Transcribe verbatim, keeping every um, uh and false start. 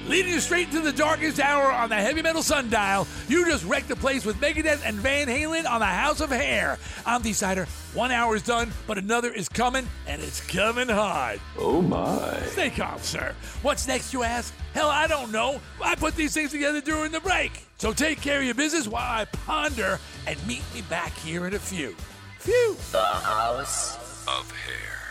leading you straight into the darkest hour on the heavy metal sundial. You just wrecked the place with Megadeth and Van Halen on the House of Hair. I'm Decider. One hour is done, but another is coming, and it's coming hard. Oh, my. Stay calm, sir. What's next, you ask? Hell, I don't know. I put these things together during the break. So take care of your business while I ponder, and meet me back here in a few. Phew. The House of Hair.